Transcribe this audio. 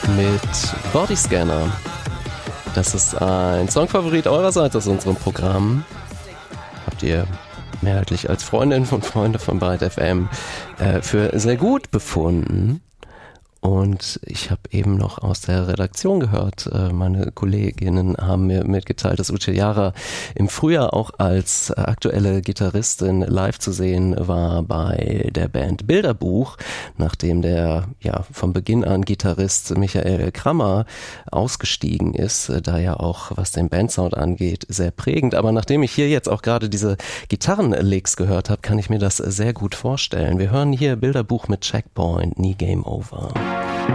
mit Bodyscanner. Das ist ein Songfavorit eurerseits aus unserem Programm. Habt ihr mehrheitlich als Freundinnen und Freunde von Byte FM für sehr gut befunden. Und ich habe eben noch aus der Redaktion gehört, meine Kolleginnen haben mir mitgeteilt, dass Uche Jara im Frühjahr auch als aktuelle Gitarristin live zu sehen war bei der Band Bilderbuch, nachdem der von Beginn an Gitarrist Michael Krammer ausgestiegen ist, da ja auch, was den Bandsound angeht, sehr prägend. Aber nachdem ich hier jetzt auch gerade diese Gitarrenlicks gehört habe, kann ich mir das sehr gut vorstellen. Wir hören hier Bilderbuch mit Checkpoint, nie Game Over.